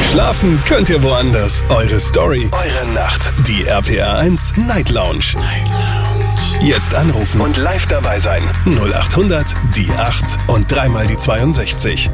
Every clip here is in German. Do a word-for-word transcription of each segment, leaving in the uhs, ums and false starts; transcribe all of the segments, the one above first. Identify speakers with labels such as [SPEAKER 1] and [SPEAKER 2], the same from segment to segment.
[SPEAKER 1] Schlafen könnt ihr woanders. Eure Story, eure Nacht. Die R P R eins Night Lounge. Night Lounge. Jetzt anrufen und live dabei sein. null acht hundert, die acht und dreimal die zweiundsechzig.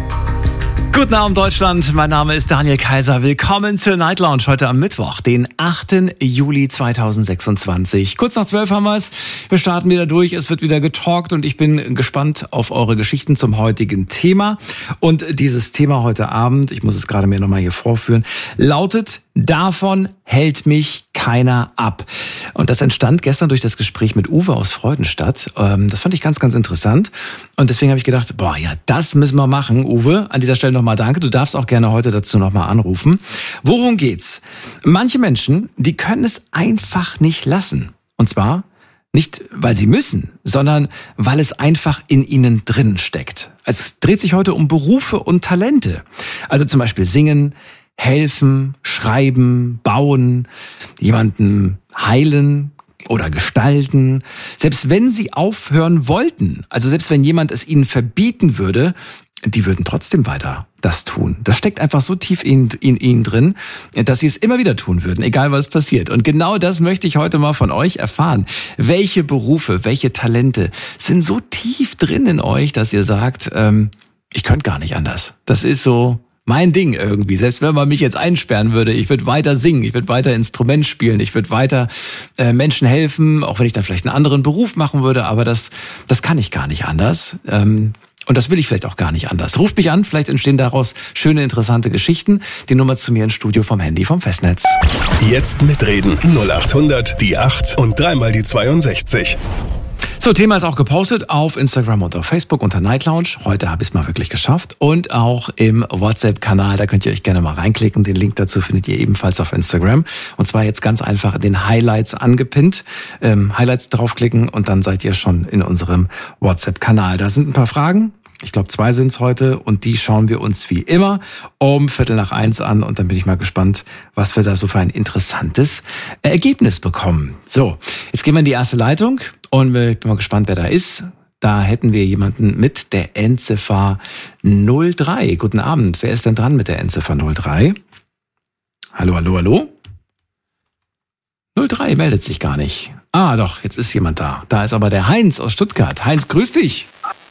[SPEAKER 2] Guten Abend Deutschland, mein Name ist Daniel Kaiser. Willkommen zur Night Lounge heute am Mittwoch, den achten Juli zweitausendsechsundzwanzig. Kurz nach zwölf haben wir es. Wir starten wieder durch, es wird wieder getalkt und ich bin gespannt auf eure Geschichten zum heutigen Thema. Und dieses Thema heute Abend, ich muss es gerade mir nochmal hier vorführen, lautet: Davon hält mich keiner ab. Und das entstand gestern durch das Gespräch mit Uwe aus Freudenstadt. Das fand ich ganz, ganz interessant. Und deswegen habe ich gedacht, boah, ja, das müssen wir machen. Uwe, an dieser Stelle nochmal danke. Du darfst auch gerne heute dazu nochmal anrufen. Worum geht's? Manche Menschen, die können es einfach nicht lassen. Und zwar nicht, weil sie müssen, sondern weil es einfach in ihnen drin steckt. Es dreht sich heute um Berufe und Talente. Also zum Beispiel singen, helfen, schreiben, bauen, jemanden heilen oder gestalten. Selbst wenn sie aufhören wollten, also selbst wenn jemand es ihnen verbieten würde, die würden trotzdem weiter das tun. Das steckt einfach so tief in, in ihnen drin, dass sie es immer wieder tun würden, egal was passiert. Und genau das möchte ich heute mal von euch erfahren. Welche Berufe, welche Talente sind so tief drin in euch, dass ihr sagt, ähm, ich könnte gar nicht anders. Das ist so mein Ding irgendwie. Selbst wenn man mich jetzt einsperren würde, ich würde weiter singen, ich würde weiter Instrument spielen, ich würde weiter äh, Menschen helfen, auch wenn ich dann vielleicht einen anderen Beruf machen würde, aber das das kann ich gar nicht anders. Ähm, und das will ich vielleicht auch gar nicht anders. Ruft mich an, vielleicht entstehen daraus schöne, interessante Geschichten. Die Nummer zu mir ins Studio vom Handy, vom Festnetz.
[SPEAKER 1] Jetzt mitreden. null acht hundert, die acht und dreimal die zweiundsechzig.
[SPEAKER 2] So, Thema ist auch gepostet auf Instagram und auf Facebook unter Night Lounge. Heute habe ich es mal wirklich geschafft. Und auch im WhatsApp-Kanal, da könnt ihr euch gerne mal reinklicken. Den Link dazu findet ihr ebenfalls auf Instagram. Und zwar jetzt ganz einfach in den Highlights angepinnt. Ähm, Highlights draufklicken und dann seid ihr schon in unserem WhatsApp-Kanal. Da sind ein paar Fragen. Ich glaube, zwei sind es heute und die schauen wir uns wie immer um Viertel nach eins an und dann bin ich mal gespannt, was wir da so für ein interessantes Ergebnis bekommen. So, jetzt gehen wir in die erste Leitung und ich bin mal gespannt, wer da ist. Da hätten wir jemanden mit der Endziffer null drei. Guten Abend, wer ist denn dran mit der Endziffer null drei? Hallo, hallo, hallo? null drei meldet sich gar nicht. Ah, doch, jetzt ist jemand da. Da ist aber der Heinz aus Stuttgart. Heinz, grüß dich.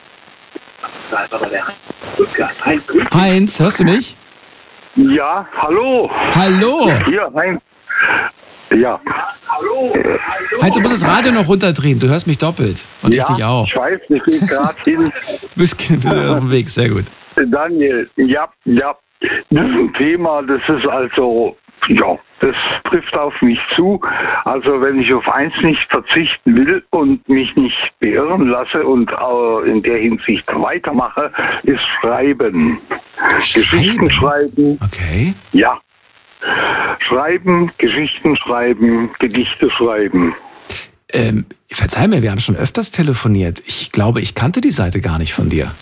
[SPEAKER 3] Da ist aber der Heinz.
[SPEAKER 2] Heinz, hörst du mich?
[SPEAKER 3] Ja, hallo.
[SPEAKER 2] Hallo.
[SPEAKER 3] Hier, Heinz. Ja. Hallo.
[SPEAKER 2] Heinz, du musst das Radio noch runterdrehen. Du hörst mich doppelt. Und
[SPEAKER 3] ja,
[SPEAKER 2] ich dich auch.
[SPEAKER 3] Ich weiß, ich gehe gerade hin.
[SPEAKER 2] Du bist, bist auf dem Weg, sehr gut.
[SPEAKER 3] Daniel, ja, ja. Das ist ein Thema, das ist also, ja, das trifft auf mich zu. Also wenn ich auf eins nicht verzichten will und mich nicht beirren lasse und äh, in der Hinsicht weitermache, ist Schreiben. Geschichten schreiben.
[SPEAKER 2] Okay.
[SPEAKER 3] Ja. Schreiben, Geschichten schreiben, Gedichte schreiben.
[SPEAKER 2] Ähm, verzeih mir, wir haben schon öfters telefoniert. Ich glaube, ich kannte die Seite gar nicht von dir.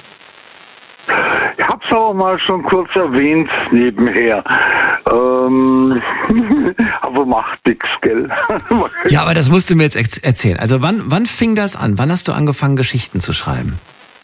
[SPEAKER 3] Ich hab's aber mal schon kurz erwähnt nebenher. Ähm, aber macht nix, gell?
[SPEAKER 2] Ja, aber das musst du mir jetzt ex- erzählen. Also wann, wann fing das an? Wann hast du angefangen, Geschichten zu schreiben?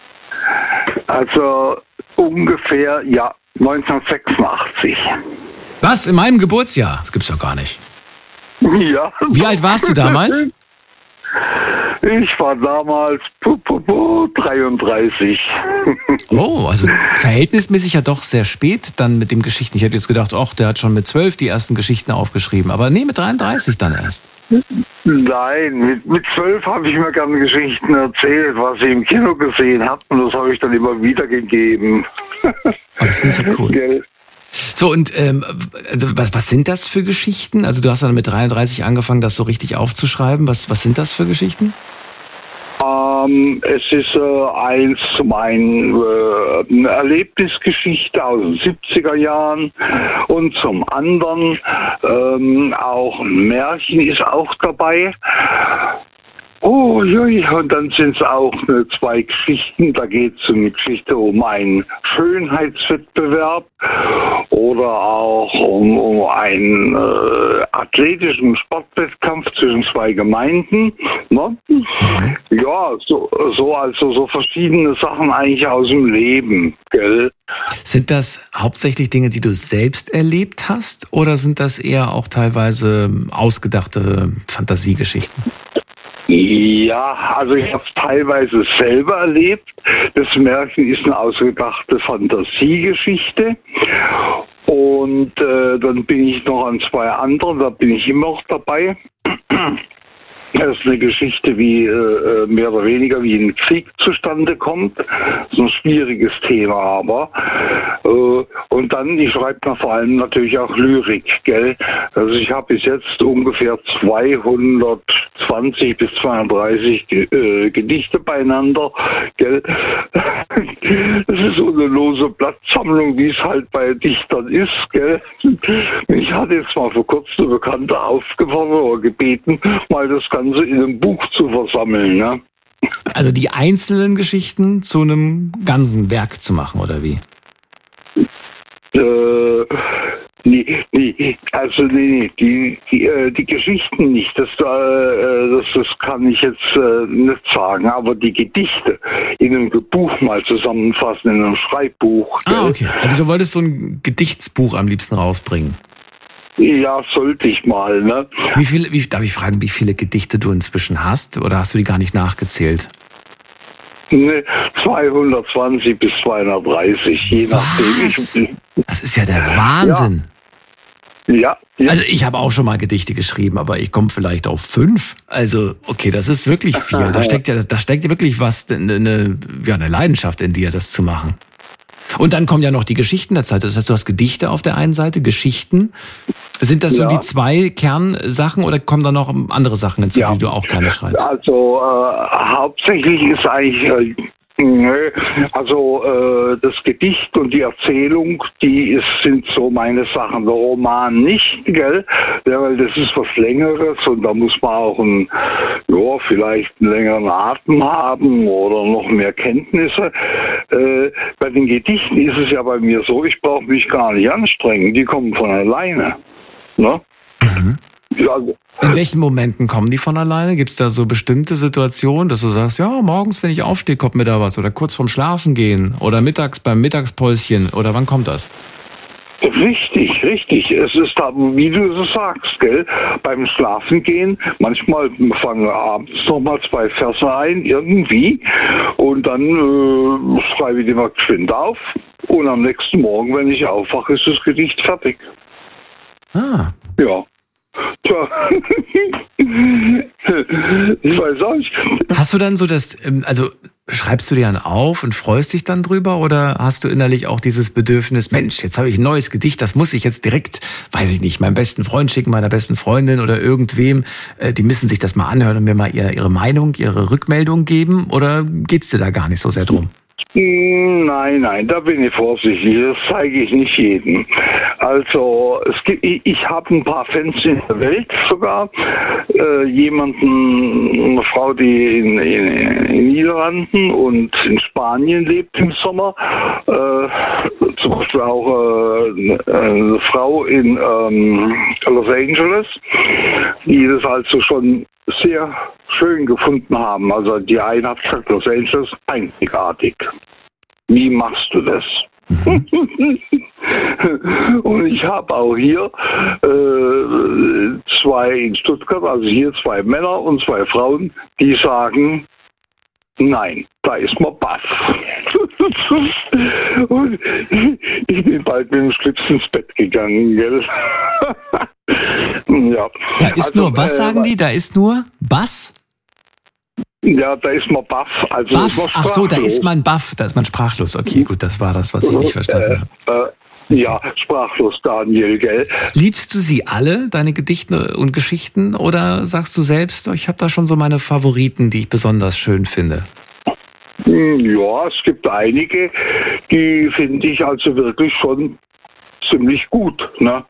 [SPEAKER 3] Also ungefähr, ja, neunzehnhundertsechsundachtzig.
[SPEAKER 2] Was? In meinem Geburtsjahr? Das gibt's doch gar nicht.
[SPEAKER 3] Ja.
[SPEAKER 2] Wie alt warst du damals?
[SPEAKER 3] Ich war damals pu, pu, pu, dreiunddreißig.
[SPEAKER 2] Oh, also verhältnismäßig ja doch sehr spät dann mit dem Geschichten. Ich hätte jetzt gedacht, ach, der hat schon mit zwölf die ersten Geschichten aufgeschrieben. Aber nee, mit dreiunddreißig dann erst.
[SPEAKER 3] Nein, mit, mit zwölf habe ich mir gerne Geschichten erzählt, was ich im Kino gesehen habe. Und das habe ich dann immer wiedergegeben.
[SPEAKER 2] Oh, das finde ich ja cool.
[SPEAKER 3] Gell?
[SPEAKER 2] So, und ähm, also was, was sind das für Geschichten? Also du hast dann mit dreiunddreißig angefangen, das so richtig aufzuschreiben. Was, was sind das für Geschichten?
[SPEAKER 3] Ähm, es ist äh, eins zum einen äh, eine Erlebnisgeschichte aus den siebziger Jahren und zum anderen ähm, auch ein Märchen ist auch dabei. Oh, jui. Und dann sind es auch ne, zwei Geschichten. Da geht es um eine Geschichte um einen Schönheitswettbewerb oder auch um, um einen äh, athletischen Sportwettkampf zwischen zwei Gemeinden. Ne? Mhm. Ja, so, so also so verschiedene Sachen eigentlich aus dem Leben, gell?
[SPEAKER 2] Sind das hauptsächlich Dinge, die du selbst erlebt hast, oder sind das eher auch teilweise ausgedachte Fantasiegeschichten?
[SPEAKER 3] Ja, also ich habe es teilweise selber erlebt. Das Märchen ist eine ausgedachte Fantasiegeschichte. Und äh, dann bin ich noch an zwei anderen, da bin ich immer noch dabei. Das ist eine Geschichte, wie äh, mehr oder weniger wie ein Krieg zustande kommt. Das ist ein schwieriges Thema, aber. Äh, und dann, ich schreibe mir vor allem natürlich auch Lyrik, gell? Also ich habe bis jetzt ungefähr zweihundertzwanzig bis zweihundertdreißig äh, Gedichte beieinander, gell? Das ist so eine lose Blattsammlung, wie es halt bei Dichtern ist, gell? Ich hatte jetzt mal vor kurzem eine Bekannte aufgefordert oder gebeten, mal das Ganze in einem Buch zu versammeln, ne?
[SPEAKER 2] Also die einzelnen Geschichten zu einem ganzen Werk zu machen, oder wie?
[SPEAKER 3] Äh, nee, nee, also nee, die, die, äh, die Geschichten nicht, das, äh, das, das kann ich jetzt äh, nicht sagen, aber die Gedichte in einem Buch mal zusammenfassen, in einem Schreibbuch.
[SPEAKER 2] Ah, okay. Also du wolltest so ein Gedichtsbuch am liebsten rausbringen?
[SPEAKER 3] Ja, sollte ich mal, ne?
[SPEAKER 2] Wie viele, wie, darf ich fragen, wie viele Gedichte du inzwischen hast, oder hast du die gar nicht nachgezählt?
[SPEAKER 3] Ne, zweihundertzwanzig bis zweihundertdreißig, je nachdem. Ich,
[SPEAKER 2] das ist ja der Wahnsinn.
[SPEAKER 3] Ja, ja. ja.
[SPEAKER 2] Also ich habe auch schon mal Gedichte geschrieben, aber ich komme vielleicht auf fünf. Also okay, das ist wirklich viel. Da steckt ja, da steckt ja wirklich was, eine, ja, eine Leidenschaft in dir, das zu machen. Und dann kommen ja noch die Geschichten der Zeit. Das heißt, du hast Gedichte auf der einen Seite, Geschichten. Sind das so ja. die zwei Kernsachen oder kommen da noch andere Sachen hinzu, ja. die du auch gerne schreibst?
[SPEAKER 3] Also äh, hauptsächlich ist eigentlich, äh, nö, also äh, das Gedicht und die Erzählung, die ist, sind so meine Sachen. Der Roman nicht, gell? Ja, weil das ist was Längeres und da muss man auch ein, ja, vielleicht einen längeren Atem haben oder noch mehr Kenntnisse. Äh, bei den Gedichten ist es ja bei mir so, ich brauche mich gar nicht anstrengen, die kommen von alleine. Ne?
[SPEAKER 2] Mhm. Ja, also, in welchen Momenten kommen die von alleine? Gibt es da so bestimmte Situationen, dass du sagst, ja, morgens, wenn ich aufstehe, kommt mir da was, oder kurz vorm Schlafen gehen oder mittags beim Mittagspäuschen, oder wann kommt das?
[SPEAKER 3] Richtig, richtig. Es ist da, wie du es sagst, gell? Beim Schlafengehen, manchmal fangen wir abends nochmal zwei Verse ein, irgendwie, und dann äh, schreibe ich die mal geschwind auf, und am nächsten Morgen, wenn ich aufwache, ist das Gedicht fertig.
[SPEAKER 2] Ah.
[SPEAKER 3] Ja. Tja. Ich weiß auch nicht.
[SPEAKER 2] Hast du dann so das, also schreibst du dir dann auf und freust dich dann drüber, oder hast du innerlich auch dieses Bedürfnis, Mensch, jetzt habe ich ein neues Gedicht, das muss ich jetzt direkt, weiß ich nicht, meinem besten Freund schicken, meiner besten Freundin oder irgendwem, die müssen sich das mal anhören und mir mal ihre, ihre Meinung, ihre Rückmeldung geben, oder geht's dir da gar nicht so sehr drum?
[SPEAKER 3] Nein, nein, da bin ich vorsichtig. Das zeige ich nicht jedem. Also es gibt, ich, ich habe ein paar Fans in der Welt sogar. Äh, jemanden, eine Frau, die in, in, in Niederlanden und in Spanien lebt im Sommer. Äh, zum Beispiel auch äh, eine Frau in ähm, Los Angeles, die das also schon sehr schön gefunden haben. Also die eine hat gesagt, Los Angeles einzigartig. Wie machst du das? Mhm. Und ich habe auch hier äh, zwei in Stuttgart, also hier zwei Männer und zwei Frauen, die sagen, nein, da ist man baff. Und ich bin bald mit dem Schlips ins Bett gegangen, gell? Ja.
[SPEAKER 2] Da ist also, nur, was äh, sagen die? Da ist nur Bass?
[SPEAKER 3] Ja, da ist man baff. Also
[SPEAKER 2] baff? Man ach so, da ist man baff, da ist man sprachlos. Okay, gut, das war das, was ich nicht verstanden
[SPEAKER 3] äh, habe. Äh, ja, sprachlos, Daniel, gell?
[SPEAKER 2] Liebst du sie alle, deine Gedichte und Geschichten, oder sagst du selbst, ich habe da schon so meine Favoriten, die ich besonders schön finde?
[SPEAKER 3] Ja, es gibt einige, die finde ich also wirklich schon ziemlich gut. Ne?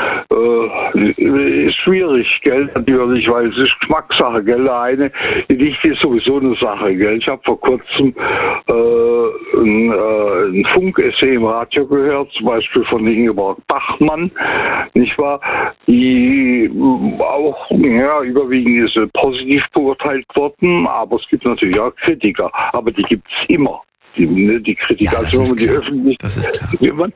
[SPEAKER 3] Äh, ist schwierig, gell, natürlich, weil es ist Geschmackssache, gell. Eine Gedicht ist sowieso eine Sache, gell. Ich habe vor kurzem äh, ein, äh, ein Funk-Essay im Radio gehört, zum Beispiel von Ingeborg Bachmann, nicht wahr? Die auch, ja, überwiegend ist positiv beurteilt worden, aber es gibt natürlich auch Kritiker, aber die gibt es immer. Die, die Kritiker,
[SPEAKER 2] ja,
[SPEAKER 3] also wenn man die Öffentlichkeit,
[SPEAKER 2] das ist klar.
[SPEAKER 3] Wenn man,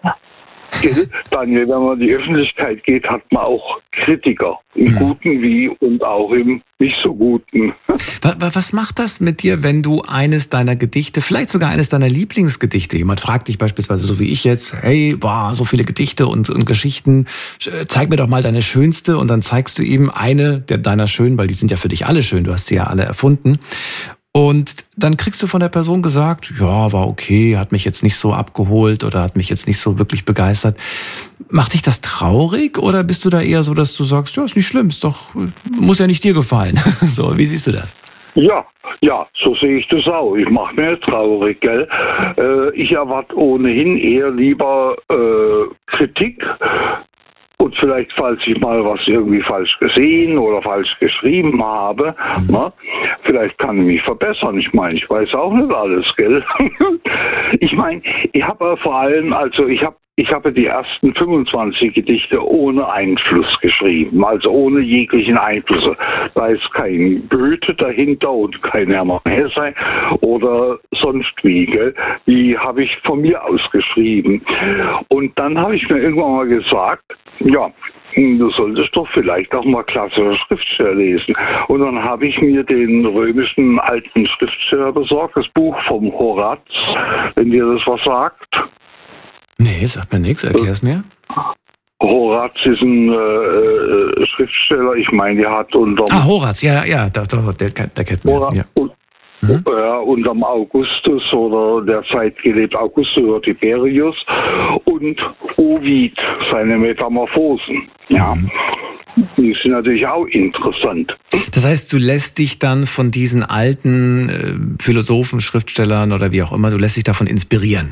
[SPEAKER 3] Daniel, wenn man in die Öffentlichkeit geht, hat man auch Kritiker, im mhm. Guten wie und auch im nicht so Guten.
[SPEAKER 2] Was macht das mit dir, wenn du eines deiner Gedichte, vielleicht sogar eines deiner Lieblingsgedichte, jemand fragt dich beispielsweise, so wie ich jetzt, hey, boah, so viele Gedichte und, und Geschichten, zeig mir doch mal deine schönste, und dann zeigst du ihm eine der deiner schönen, weil die sind ja für dich alle schön, du hast sie ja alle erfunden. Und dann kriegst du von der Person gesagt, ja, war okay, hat mich jetzt nicht so abgeholt oder hat mich jetzt nicht so wirklich begeistert. Macht dich das traurig oder bist du da eher so, dass du sagst, ja, ist nicht schlimm, ist doch, muss ja nicht dir gefallen. So, wie siehst du das?
[SPEAKER 3] Ja, ja, so sehe ich das auch. Ich mache mir nicht traurig, gell. Äh, ich erwarte ohnehin eher lieber äh, Kritik. Und vielleicht, falls ich mal was irgendwie falsch gesehen oder falsch geschrieben habe, mhm. ne, vielleicht kann ich mich verbessern. Ich meine, ich weiß auch nicht alles, gell? Ich meine, ich habe vor allem, also ich habe Ich habe die ersten fünfundzwanzig Gedichte ohne Einfluss geschrieben, also ohne jeglichen Einfluss. Da ist kein Goethe dahinter und kein Hermann Hesse oder sonst wie. Gell? Die habe ich von mir aus geschrieben. Und dann habe ich mir irgendwann mal gesagt, ja, du solltest doch vielleicht auch mal klassische Schriftsteller lesen. Und dann habe ich mir den römischen alten Schriftsteller besorgt, das Buch vom Horaz, wenn dir das was sagt.
[SPEAKER 2] Nee, sagt mir nichts, erklär's mir.
[SPEAKER 3] Horaz ist ein äh, Schriftsteller, ich meine, der hat unter...
[SPEAKER 2] Ah, Horaz, ja, ja, der, der, der, der kennt mir. Ja.
[SPEAKER 3] Und, mhm. ja, unterm Augustus oder der Zeit gelebt Augustus oder Tiberius und Ovid, seine Metamorphosen. Ja. Mhm. Die sind natürlich auch interessant.
[SPEAKER 2] Das heißt, du lässt dich dann von diesen alten äh, Philosophen, Schriftstellern oder wie auch immer, du lässt dich davon inspirieren?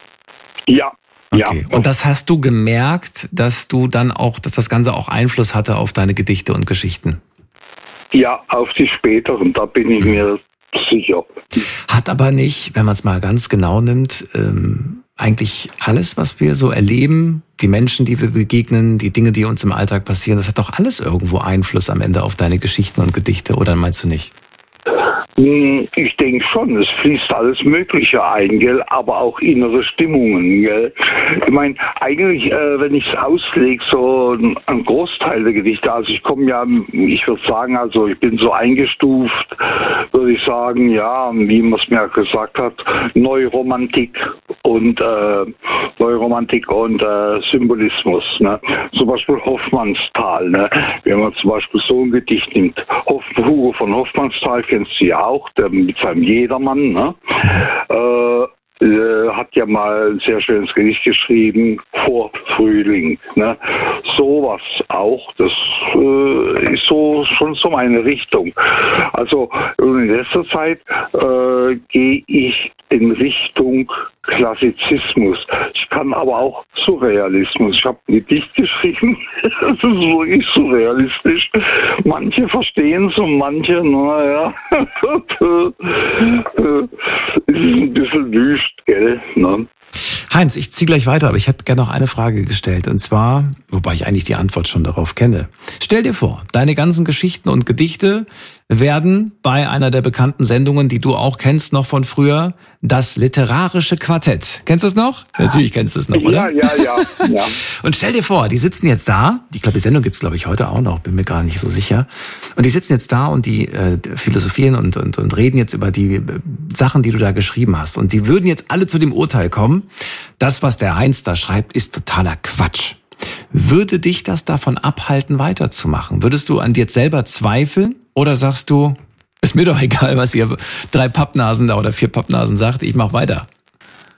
[SPEAKER 3] Ja.
[SPEAKER 2] Okay.
[SPEAKER 3] Ja.
[SPEAKER 2] Und das hast du gemerkt, dass du dann auch, dass das Ganze auch Einfluss hatte auf deine Gedichte und Geschichten?
[SPEAKER 3] Ja, auf die späteren, da bin ich mir sicher.
[SPEAKER 2] Hat aber nicht, wenn man es mal ganz genau nimmt, ähm, eigentlich alles, was wir so erleben, die Menschen, die wir begegnen, die Dinge, die uns im Alltag passieren, das hat doch alles irgendwo Einfluss am Ende auf deine Geschichten und Gedichte, oder meinst du nicht?
[SPEAKER 3] Ich denke schon, es fließt alles Mögliche ein, gell, aber auch innere Stimmungen, gell. Ich meine, eigentlich, äh, wenn ich es auslege, so ein Großteil der Gedichte, also ich komme ja, ich würde sagen, also ich bin so eingestuft, würde ich sagen, ja, wie man es mir gesagt hat, Neuromantik und äh, Neuromantik und äh, Symbolismus, ne. Zum Beispiel Hoffmannsthal, ne. Wenn man zum Beispiel so ein Gedicht nimmt, Hoff, Hugo von Hoffmannsthal, kennst du ja auch, der mit seinem Jedermann, ne? äh, äh, hat ja mal ein sehr schönes Gedicht geschrieben, vor Frühling, ne? Sowas auch, das äh, ist so schon so meine Richtung. Also in letzter Zeit äh, gehe ich in Richtung Klassizismus. Ich kann aber auch Surrealismus. Ich habe ein Gedicht geschrieben, das ist wirklich surrealistisch. Manche verstehen es und manche, naja, es ist ein bisschen wüst, gell, ne?
[SPEAKER 2] Heinz, ich ziehe gleich weiter, aber ich hätte gerne noch eine Frage gestellt. Und zwar, wobei ich eigentlich die Antwort schon darauf kenne. Stell dir vor, deine ganzen Geschichten und Gedichte werden bei einer der bekannten Sendungen, die du auch kennst noch von früher, das literarische Quartett. Kennst du es noch? Ja. Natürlich kennst du es noch, oder?
[SPEAKER 3] Ja, ja, ja, ja.
[SPEAKER 2] Und stell dir vor, die sitzen jetzt da, ich glaube, die Sendung gibt's glaube ich heute auch noch, bin mir gar nicht so sicher. Und die sitzen jetzt da und die äh, philosophieren und, und, und reden jetzt über die äh, Sachen, die du da geschrieben hast. Und die würden jetzt alle zu dem Urteil kommen, das, was der Heinz da schreibt, ist totaler Quatsch. Würde dich das davon abhalten, weiterzumachen? Würdest du an dir selber zweifeln? Oder sagst du, ist mir doch egal, was ihr drei Pappnasen da oder vier Pappnasen sagt, ich mach weiter?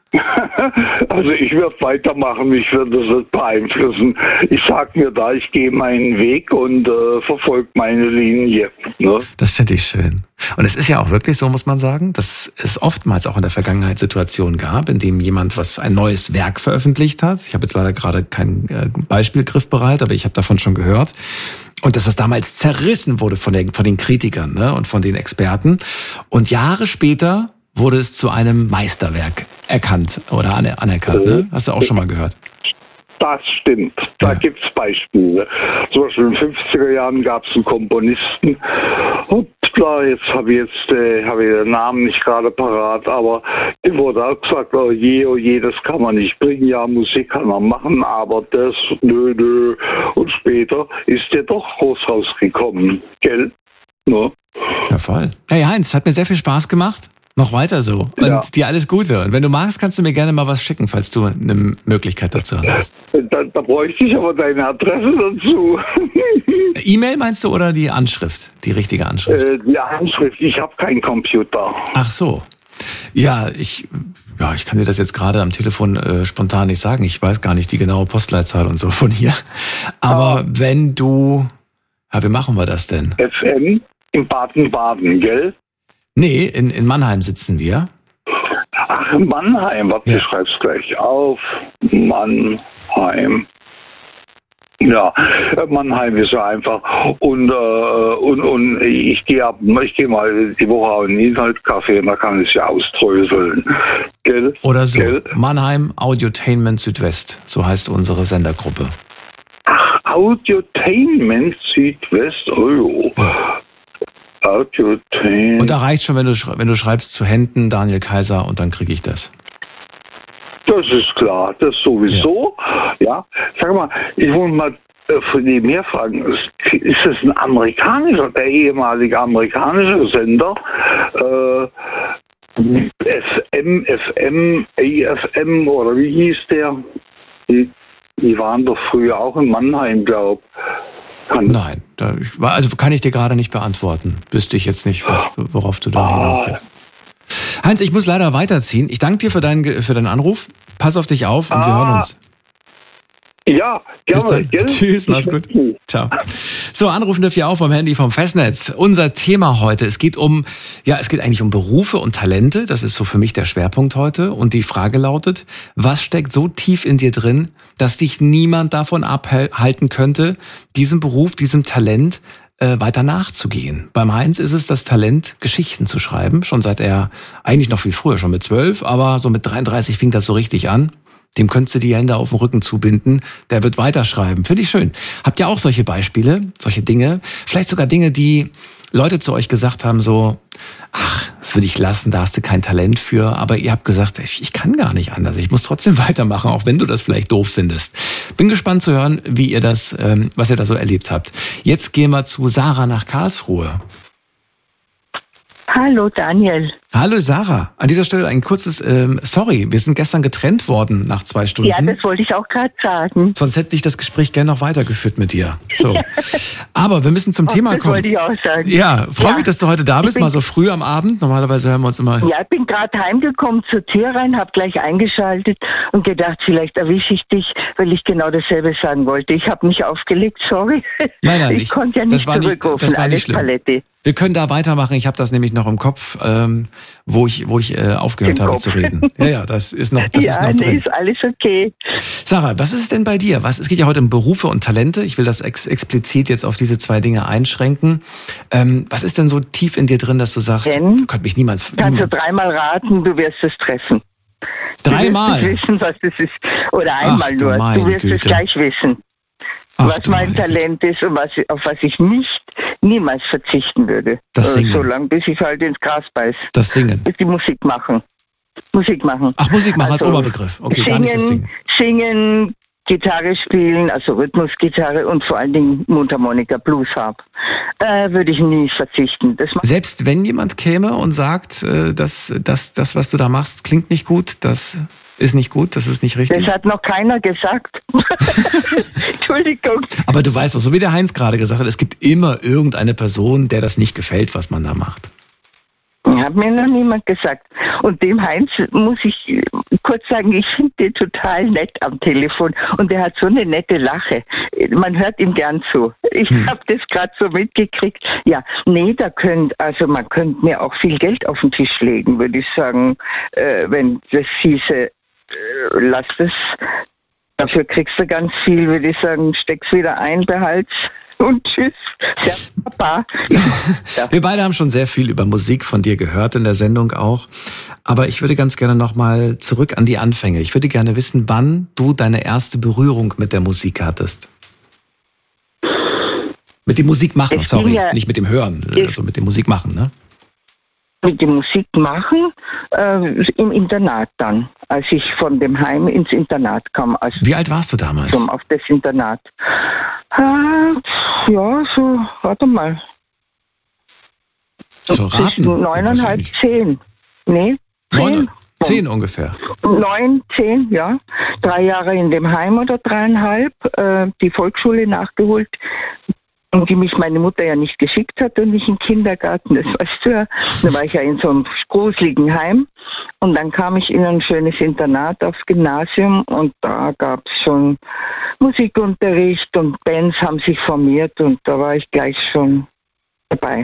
[SPEAKER 3] Also ich werde weitermachen, mich wird das nicht beeinflussen. Ich sag mir da, ich gehe meinen Weg und äh, verfolge meine Linie. Ne?
[SPEAKER 2] Das finde ich schön. Und es ist ja auch wirklich so, muss man sagen, dass es oftmals auch in der Vergangenheit Situationen gab, in denen jemand was ein neues Werk veröffentlicht hat. Ich habe jetzt leider gerade kein äh, Beispiel griffbereit, aber ich habe davon schon gehört. Und dass das damals zerrissen wurde von, der, von den Kritikern, ne, und von den Experten. Und Jahre später wurde es zu einem Meisterwerk erkannt oder anerkannt. Ne? Hast du auch schon mal gehört?
[SPEAKER 3] Das stimmt. Da
[SPEAKER 2] ja.
[SPEAKER 3] gibt's Beispiele. Zum Beispiel in den fünfziger Jahren gab es einen Komponisten. Hoppla, jetzt habe ich jetzt äh, habe ich den Namen nicht gerade parat, aber dem wurde auch gesagt, oh je, oh je, das kann man nicht bringen. Ja, Musik kann man machen, aber das, nö, nö. Und später ist der doch groß rausgekommen. Gell? Ne?
[SPEAKER 2] Ja, voll. Hey Heinz, hat mir sehr viel Spaß gemacht. Noch weiter so. Und ja. dir alles Gute. Und wenn du magst, kannst du mir gerne mal was schicken, falls du eine Möglichkeit dazu hast.
[SPEAKER 3] Da, da bräuchte ich aber deine Adresse dazu.
[SPEAKER 2] E-Mail meinst du oder die Anschrift? Die richtige Anschrift?
[SPEAKER 3] Äh, die Anschrift. Ich habe keinen Computer.
[SPEAKER 2] Ach so. Ja, ich, ja, ich kann dir das jetzt gerade am Telefon äh, spontan nicht sagen. Ich weiß gar nicht die genaue Postleitzahl und so von hier. Aber ah. wenn du... Ja, wie machen wir das denn?
[SPEAKER 3] F M in Baden-Baden, gell?
[SPEAKER 2] Nee, in, in Mannheim sitzen wir.
[SPEAKER 3] Ach, in Mannheim. Warte, ja. Ich schreib's gleich auf. Mannheim. Ja, Mannheim ist ja einfach. Und, äh, und, und ich gehe ab, ich gehe mal die Woche auf einen Inhaltcafé und da kann ich ja ausdröseln. Gell?
[SPEAKER 2] Oder so.
[SPEAKER 3] Gell?
[SPEAKER 2] Mannheim Audiotainment Südwest. So heißt unsere Sendergruppe.
[SPEAKER 3] Ach, Audiotainment Südwest. Oh, ja.
[SPEAKER 2] Und da reicht schon, wenn du, wenn du schreibst zu Händen Daniel Kaiser und dann kriege ich das.
[SPEAKER 3] Das ist klar, das sowieso. Ja, ja. Sag mal, ich wollte mal von dem her fragen, ist das ein amerikanischer, der ehemalige amerikanische Sender? Äh, F M, F M, A F M oder wie hieß der? Die, die waren doch früher auch in Mannheim, glaube ich.
[SPEAKER 2] Nein, da, also kann ich dir gerade nicht beantworten. Wüsste ich jetzt nicht, was, worauf du da hinaus willst. Heinz, ich muss leider weiterziehen. Ich danke dir für deinen, für deinen Anruf. Pass auf dich auf und ah. wir hören uns.
[SPEAKER 3] Ja, gerne.
[SPEAKER 2] Bis dann. Tschüss, mach's gut. Ciao. So, anrufen dürft ihr auch vom Handy vom Festnetz. Unser Thema heute, es geht um, ja, es geht eigentlich um Berufe und Talente. Das ist so für mich der Schwerpunkt heute. Und die Frage lautet, was steckt so tief in dir drin, dass dich niemand davon abhalten könnte, diesem Beruf, diesem Talent äh, weiter nachzugehen? Beim Heinz ist es das Talent, Geschichten zu schreiben. Schon seit er, eigentlich noch viel früher, schon mit zwölf, aber so mit dreiunddreißig fing das so richtig an. Dem könntest du die Hände auf den Rücken zubinden. Der wird weiterschreiben. Finde ich schön. Habt ihr auch solche Beispiele, solche Dinge? Vielleicht sogar Dinge, die Leute zu euch gesagt haben, so, ach, das würde ich lassen, da hast du kein Talent für. Aber ihr habt gesagt, ich kann gar nicht anders. Ich muss trotzdem weitermachen, auch wenn du das vielleicht doof findest. Bin gespannt zu hören, wie ihr das, was ihr da so erlebt habt. Jetzt gehen wir zu Sarah nach Karlsruhe.
[SPEAKER 4] Hallo Daniel.
[SPEAKER 2] Hallo Sarah. An dieser Stelle ein kurzes ähm, Sorry, wir sind gestern getrennt worden nach zwei Stunden.
[SPEAKER 4] Ja, das wollte ich auch gerade sagen.
[SPEAKER 2] Sonst hätte ich das Gespräch gerne noch weitergeführt mit dir. So. Aber wir müssen zum oh, Thema
[SPEAKER 4] das
[SPEAKER 2] kommen.
[SPEAKER 4] Das wollte ich auch sagen.
[SPEAKER 2] Ja, freue
[SPEAKER 4] ja.
[SPEAKER 2] mich, dass du heute da bist,
[SPEAKER 4] bin,
[SPEAKER 2] mal so früh am Abend. Normalerweise hören wir uns immer...
[SPEAKER 4] Ja, ich bin gerade heimgekommen zur Tür rein, habe gleich eingeschaltet und gedacht, vielleicht erwische ich dich, weil ich genau dasselbe sagen wollte. Ich habe mich aufgelegt, sorry.
[SPEAKER 2] Nein, nein,
[SPEAKER 4] ich, ich konnte ja nicht zurückrufen,
[SPEAKER 2] das war nicht
[SPEAKER 4] alles
[SPEAKER 2] schlimm.
[SPEAKER 4] Paletti.
[SPEAKER 2] Wir können da weitermachen. Ich habe das nämlich noch im Kopf, ähm, wo ich, wo ich äh, aufgehört Im habe Kopf. zu reden. Ja, ja, das ist noch, das
[SPEAKER 4] ja,
[SPEAKER 2] ist noch
[SPEAKER 4] nee,
[SPEAKER 2] drin.
[SPEAKER 4] ist alles okay.
[SPEAKER 2] Sarah, was ist denn bei dir? Was? Es geht ja heute um Berufe und Talente. Ich will das ex- explizit jetzt auf diese zwei Dinge einschränken. Ähm, was ist denn so tief in dir drin, dass du sagst,
[SPEAKER 4] denn,
[SPEAKER 2] könnte mich niemals...
[SPEAKER 4] Kannst
[SPEAKER 2] niemand...
[SPEAKER 4] du dreimal raten, du wirst es treffen.
[SPEAKER 2] Dreimal?
[SPEAKER 4] Du wirst wissen, was das ist. Oder einmal
[SPEAKER 2] Ach,
[SPEAKER 4] nur. Du wirst
[SPEAKER 2] Güte.
[SPEAKER 4] es gleich wissen.
[SPEAKER 2] Ach,
[SPEAKER 4] was mein Talent ist und was, auf was ich nicht niemals verzichten würde.
[SPEAKER 2] Das Singen.
[SPEAKER 4] So lange, bis ich halt ins Gras beiß.
[SPEAKER 2] Das Singen.
[SPEAKER 4] Ist die Musik machen. Musik machen.
[SPEAKER 2] Ach, Musik machen
[SPEAKER 4] also
[SPEAKER 2] als Oberbegriff. Okay,
[SPEAKER 4] singen,
[SPEAKER 2] gar nicht das Singen.
[SPEAKER 4] Singen, Gitarre spielen, also Rhythmusgitarre und vor allen Dingen Mundharmonika, Bluesharp. Äh, würde ich nie verzichten. Das
[SPEAKER 2] Selbst wenn jemand käme und sagt, dass das, das, was du da machst, klingt nicht gut, das ist nicht gut, das ist nicht richtig.
[SPEAKER 4] Das hat noch keiner gesagt. Entschuldigung.
[SPEAKER 2] Aber du weißt doch, so wie der Heinz gerade gesagt hat, es gibt immer irgendeine Person, der das nicht gefällt, was man da macht.
[SPEAKER 4] Ja, Hat mir noch niemand gesagt. Und dem Heinz muss ich kurz sagen, ich finde den total nett am Telefon. Und der hat so eine nette Lache. Man hört ihm gern zu. Ich hm. habe das gerade so mitgekriegt. Ja, nee, da könnt, also man könnte mir auch viel Geld auf den Tisch legen, würde ich sagen. Äh, wenn das hieße, äh, lass das, dafür kriegst du ganz viel, würde ich sagen, steck's wieder ein, behalt's. Und tschüss. Ja, Papa. Ja.
[SPEAKER 2] Wir beide haben schon sehr viel über Musik von dir gehört, in der Sendung auch. Aber ich würde ganz gerne nochmal zurück an die Anfänge. Ich würde gerne wissen, wann du deine erste Berührung mit der Musik hattest. Mit dem Musik machen, sorry, ja, nicht mit dem Hören, also mit dem Musik machen, ne?
[SPEAKER 4] Mit dem Musik machen äh, im Internat dann, als ich von dem Heim ins Internat kam. Also
[SPEAKER 2] wie alt warst du damals?
[SPEAKER 4] Zum, auf das Internat. Äh, ja, so, warte mal.
[SPEAKER 2] So raten?
[SPEAKER 4] Neuneinhalb, zehn. Nee, zehn.
[SPEAKER 2] Zehn ungefähr.
[SPEAKER 4] Neun, zehn, ja. Drei Jahre in dem Heim oder dreieinhalb. Äh, die Volksschule nachgeholt. Und die mich meine Mutter ja nicht geschickt hat und nicht in den Kindergarten, das weißt du ja. Da war ich ja in so einem gruseligen Heim und dann kam ich in ein schönes Internat aufs Gymnasium und da gab es schon Musikunterricht und Bands haben sich formiert und da war ich gleich schon dabei.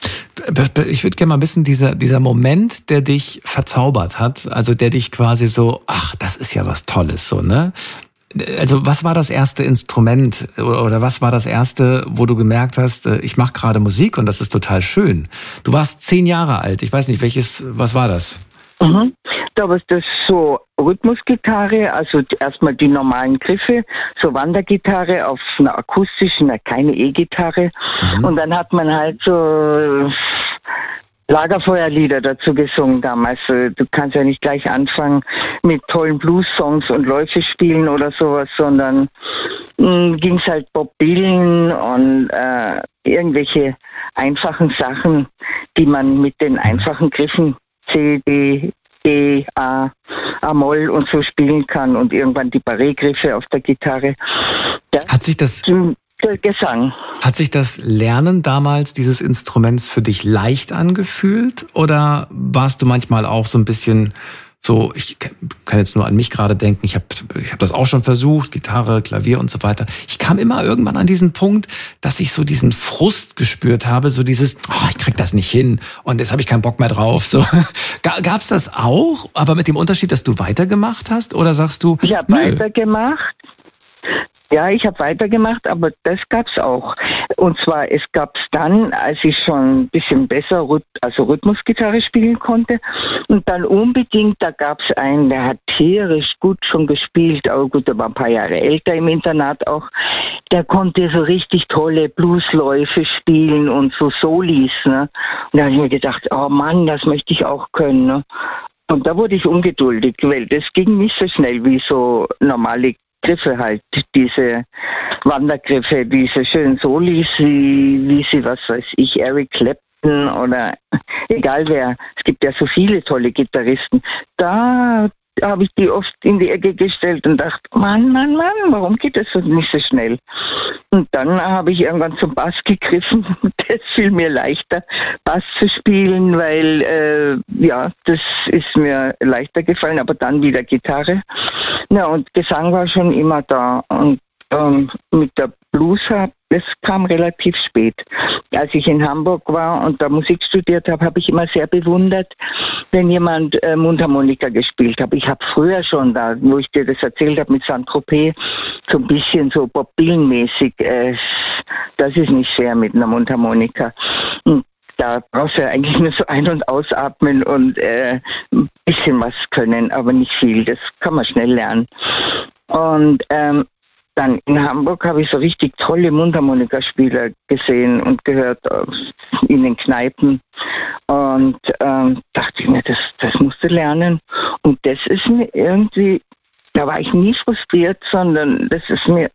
[SPEAKER 2] Ich würde gerne mal wissen, dieser, dieser Moment, der dich verzaubert hat, also der dich quasi so, ach, das ist ja was Tolles, so, ne? Also was war das erste Instrument oder, oder was war das erste, wo du gemerkt hast, ich mache gerade Musik und das ist total schön? Du warst zehn Jahre alt, ich weiß nicht, welches, was war das?
[SPEAKER 4] Mhm. Da war das so Rhythmusgitarre, also erstmal die normalen Griffe, so Wandergitarre auf einer akustischen, keine E-Gitarre. Mhm. Und dann hat man halt so Lagerfeuerlieder dazu gesungen damals. Du kannst ja nicht gleich anfangen mit tollen Blues-Songs und Läufe spielen oder sowas, sondern ging es halt Bob Dylan und äh, irgendwelche einfachen Sachen, die man mit den einfachen Griffen C, D, E, A, A-Moll und so spielen kann und irgendwann die Barré-Griffe auf der Gitarre. Das
[SPEAKER 2] hat sich das...
[SPEAKER 4] Gesang.
[SPEAKER 2] Hat sich das Lernen damals dieses Instruments für dich leicht angefühlt oder warst du manchmal auch so ein bisschen so, ich kann jetzt nur an mich gerade denken, ich habe ich hab das auch schon versucht, Gitarre, Klavier und so weiter. Ich kam immer irgendwann an diesen Punkt, dass ich so diesen Frust gespürt habe, so dieses, oh, ich krieg das nicht hin und jetzt habe ich keinen Bock mehr drauf. So, gab's das auch, aber mit dem Unterschied, dass du weitergemacht hast oder sagst du,
[SPEAKER 4] ich habe weitergemacht. Ja, ich habe weitergemacht, aber das gab's auch. Und zwar, es gab's dann, als ich schon ein bisschen besser, also Rhythmusgitarre spielen konnte. Und dann unbedingt, da gab's einen, der hat tierisch gut schon gespielt, aber gut, der war ein paar Jahre älter im Internat auch. Der konnte so richtig tolle Bluesläufe spielen und so Solis. Ne? Und da habe ich mir gedacht, oh Mann, das möchte ich auch können. Ne? Und da wurde ich ungeduldig, weil das ging nicht so schnell wie so normale Griffe halt, diese Wandergriffe, diese schönen Solis, wie, wie sie, was weiß ich, Eric Clapton oder egal wer, es gibt ja so viele tolle Gitarristen, da habe ich die oft in die Ecke gestellt und dachte, Mann, Mann, Mann, warum geht das so nicht so schnell? Und dann habe ich irgendwann zum Bass gegriffen. Das fiel mir leichter, Bass zu spielen, weil, äh, ja, das ist mir leichter gefallen, aber dann wieder Gitarre. Ja, und Gesang war schon immer da. Und ähm, mit der Blues, das kam relativ spät. Als ich in Hamburg war und da Musik studiert habe, habe ich immer sehr bewundert, wenn jemand äh, Mundharmonika gespielt hat. Ich habe früher schon da, wo ich dir das erzählt habe mit Saint-Tropez, so ein bisschen so Bob Dylan-mäßig, äh, das ist nicht schwer mit einer Mundharmonika. Und da brauchst du ja eigentlich nur so ein- und ausatmen und äh, ein bisschen was können, aber nicht viel. Das kann man schnell lernen. Und ähm, dann in Hamburg habe ich so richtig tolle Mundharmonikaspieler gesehen und gehört in den Kneipen. Und ähm, dachte ich mir, das, das musst du lernen. Und das ist mir irgendwie, da war ich nie frustriert, sondern das ist mir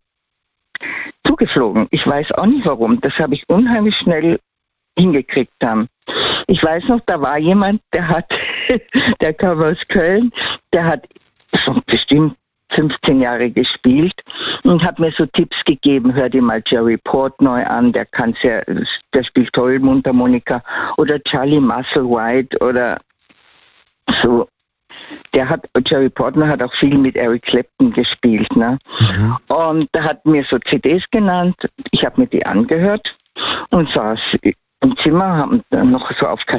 [SPEAKER 4] zugeflogen. Ich weiß auch nicht warum. Das habe ich unheimlich schnell hingekriegt haben. Ich weiß noch, da war jemand, der hat, der kam aus Köln, der hat so bestimmt fünfzehn Jahre gespielt und hat mir so Tipps gegeben, hör dir mal Jerry Portnoy an, der kann sehr, der spielt toll Mundharmonika, oder Charlie Musselwhite oder so. Der hat, Jerry Portnoy hat auch viel mit Eric Clapton gespielt, ne? Mhm. Und er hat mir so C Ds genannt, ich habe mir die angehört und saß im Zimmer, haben dann noch so auf